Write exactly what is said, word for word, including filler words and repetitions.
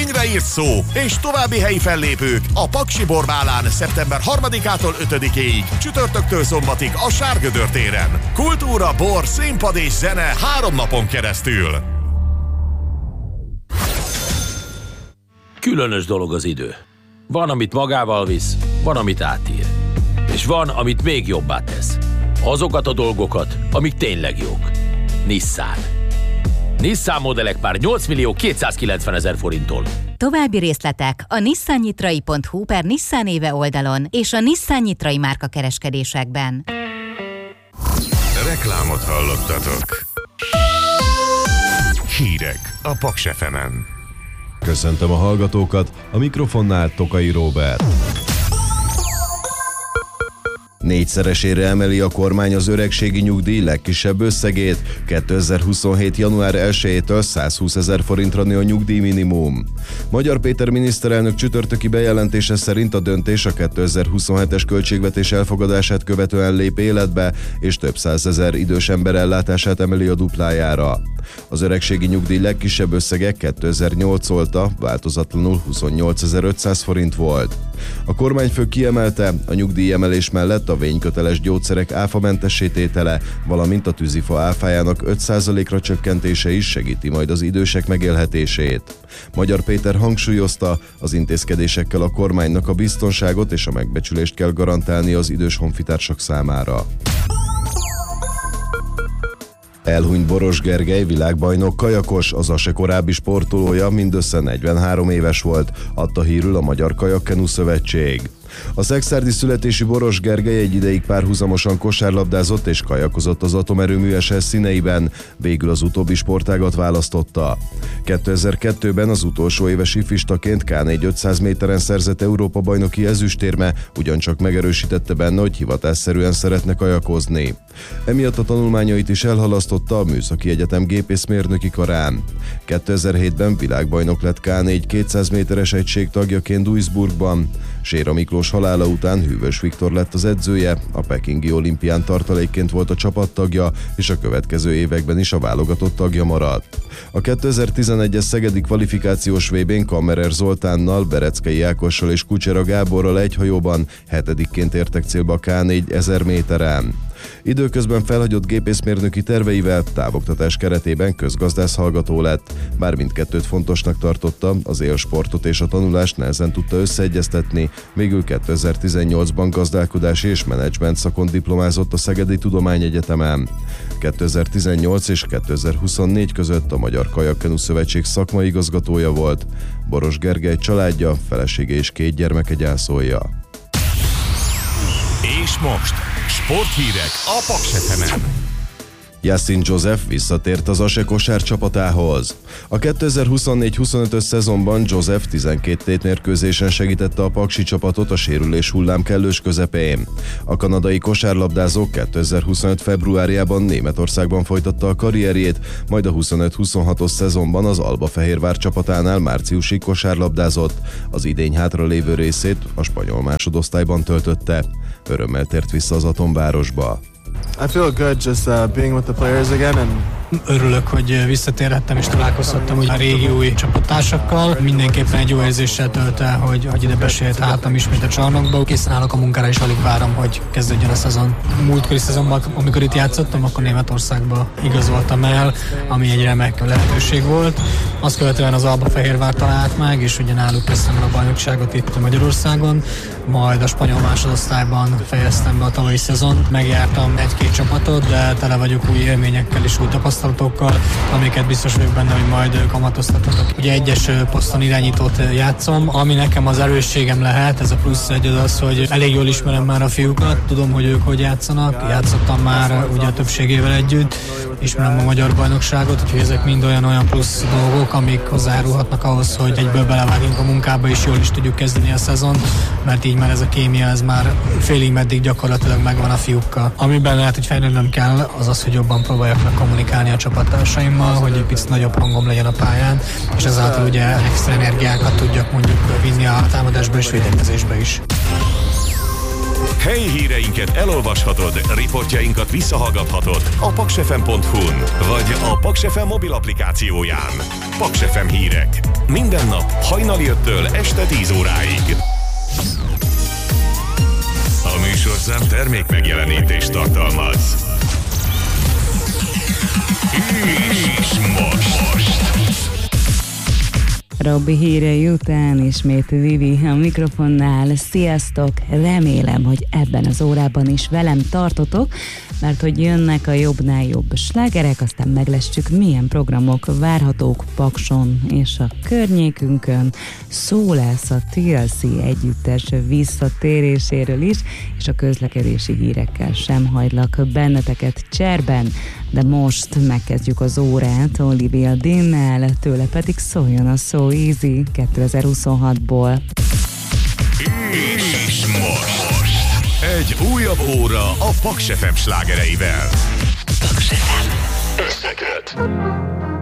fényre írt szó és további helyi fellépők a Paksi Borbálán szeptember harmadikától ötödikéig, csütörtöktől szombatig a Sárgödör téren. Kultúra, bor, színpad és zene három napon keresztül. Különös dolog az idő. Van, amit magával visz, van, amit átír. És van, amit még jobbá tesz. Azokat a dolgokat, amik tényleg jók. Nissan. Nissan modellek már nyolc millió kétszázkilencven ezer forinttól. További részletek a nissannyitrai pont hu per Nissan éve oldalon és a Nissan Nyitrai márka kereskedésekben. Reklámot hallottatok. Hírek a Paks ef emen. Köszöntöm a hallgatókat, a mikrofonnál Tokai Róbert. Négyszeresére emeli a kormány az öregségi nyugdíj legkisebb összegét, kétezer-huszonhét. január elsejétől százhúszezer forintra nő a nyugdíjminimum. Magyar Péter miniszterelnök csütörtöki bejelentése szerint a döntés a kétezer-huszonhetes költségvetés elfogadását követően lép életbe, és több százezer idős ember ellátását emeli a duplájára. Az öregségi nyugdíj legkisebb összege kétezer-nyolc óta változatlanul huszonnyolcezer-ötszáz forint volt. A kormányfő kiemelte, a nyugdíjemelés mellett a vényköteles gyógyszerek áfamentessé tétele, valamint a tűzifa áfájának öt százalékra csökkentése is segíti majd az idősek megélhetését. Magyar Péter hangsúlyozta, az intézkedésekkel a kormánynak a biztonságot és a megbecsülést kell garantálni az idős honfitársak számára. Elhunyt Boros Gergely világbajnok kajakos, az á es e korábbi sportolója, mindössze negyvenhárom éves volt, adta hírül a Magyar Kajakkenu Szövetség. A szekszárdi születésű Boros Gergely egy ideig párhuzamosan kosárlabdázott és kajakozott az Atomerőmű es es színeiben, végül az utóbbi sportágat választotta. kétezer-kettőben az utolsó éves ifistaként ká négy ötszáz méteren szerzett Európa-bajnoki ezüstérme, ugyancsak megerősítette benne, hogy hivatásszerűen szeretne kajakozni. Emiatt a tanulmányait is elhalasztotta a Műszaki Egyetem gépészmérnöki karán. kétezer-hétben világbajnok lett ká négy kétszáz méteres egység tagjaként Duisburgban. Séra Miklós halála után Hűvös Viktor lett az edzője, a pekingi olimpián tartalékként volt a csapattagja, és a következő években is a válogatott tagja maradt. A kétezer-tizenegyes szegedi kvalifikációs vé bén Kammerer Zoltánnal, Bereckei Ákossal és Kucsera Gáborral egy hajóban hetedikként értek célba a ká négy ezer méteren. Időközben felhagyott gépészmérnöki terveivel távoktatás keretében közgazdász hallgató lett. Bár mindkettőt fontosnak tartotta, az élsportot és a tanulást nehezen tudta összeegyeztetni, végül kétezer-tizennyolcban gazdálkodási és menedzsment szakon diplomázott a Szegedi Tudományegyetemen. kétezer-tizennyolc és kétezer-huszonnégy között a Magyar Kajakkenu Szövetség szakmai igazgatója volt. Boros Gergely családja, felesége és két gyermeke gyászolja. És most sporthírek a Paks ef emen. Yassin Joseph visszatért az á es e kosár csapatához. A kétezer-huszonnégy huszonötös szezonban Joseph tizenkét tétmérkőzésen segítette a paksi csapatot a sérülés hullám kellős közepén. A kanadai kosárlabdázó kétezer-huszonöt februárjában Németországban folytatta a karrierjét, majd a huszonöt huszonhatos szezonban az Albafehérvár csapatánál márciusig kosárlabdázott. Az idény hátralévő részét a spanyol másodosztályban töltötte. Örömmel tért vissza az Atomvárosba. I feel good just uh, being with the players again and Örülök, hogy visszatérhettem és találkozhattam a régi új csapattársakkal. Mindenképpen egy jó érzéssel tölt el, hogy, hogy ide besélhettem ismét a csarnokba. Készen állok a munkára, és alig várom, hogy kezdődjön a szezon. Múltkori szezonban, amikor itt játszottam, akkor Németországba igazoltam el, ami egy remek lehetőség volt. Azt követően az Albafehérvár talált meg, és ugye náluk kezdtem a bajnokságot itt Magyarországon, majd a spanyol másodosztályban fejeztem be a tavalyi szezon. Megjártam egy-két csapatot, de tele vagyok új élményekkel és új tapasztalatokkal, amiket biztos vagyok benne, hogy majd kamatoztathatok. Ugye egyes poszton irányítót játszom, ami nekem az erősségem lehet, ez a plusz egy az az, hogy elég jól ismerem már a fiúkat, tudom, hogy ők hogy játszanak, játszottam már ugye a többségével együtt, ismerem a magyar bajnokságot, úgyhogy ezek mind olyan-olyan plusz dolgok, amik hozzájárulhatnak ahhoz, hogy egyből belevágjunk a munkába, és jól is tudjuk kezdeni a szezon, mert így már ez a kémia, ez már félig meddig gyakorlatilag megvan a fiúkkal. Amiben lehet, hogy fejlődnöm kell, az az, hogy jobban próbáljak meg kommunikálni a csapattársaimmal, hogy egy picit nagyobb hangom legyen a pályán, és ezáltal ugye extra energiákat tudjak mondjuk vinni a támadásba és védekezésbe is. Helyi híreinket elolvashatod, riportjainkat visszahallgathatod a paksefem pont hu-n vagy a Paks ef em mobil applikációján. Paks ef em hírek. Minden nap hajnali öttől este tíz óráig. A műsorszám termék megjelenítést tartalmaz. És most, most. Robi hírei után ismét Vivi a mikrofonnál. Sziasztok! Remélem, hogy ebben az órában is velem tartotok, mert hogy jönnek a jobbnál jobb slágerek, aztán meglessük, milyen programok várhatók Pakson és a környékünkön. Szó lesz a té el cé együttes visszatéréséről is, és a közlekedési hírekkel sem hagylak benneteket cserben, de most megkezdjük az órát Olivia Dean-nel, tőle pedig szóljon a So Easy kétezer-huszonhatból. És most egy újabb óra a Paks ef em slágereivel. Paks ef em összeköt.